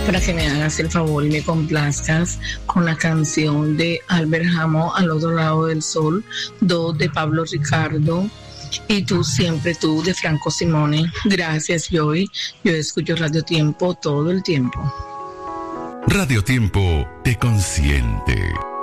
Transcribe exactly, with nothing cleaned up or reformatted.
para que me hagas el favor y me complazcas con la canción de Albert Hammond, Al otro lado del sol, dos de Pablo Ricardo y Tú siempre tú de Franco Simone. Gracias, Joy. Yo escucho Radio Tiempo todo el tiempo. Radio Tiempo te consiente.